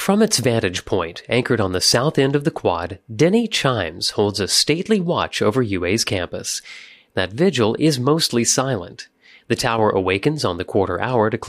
From its vantage point, anchored on the south end of the quad, Denny Chimes holds a stately watch over UA's campus. That vigil is mostly silent. The tower awakens on the quarter hour to clear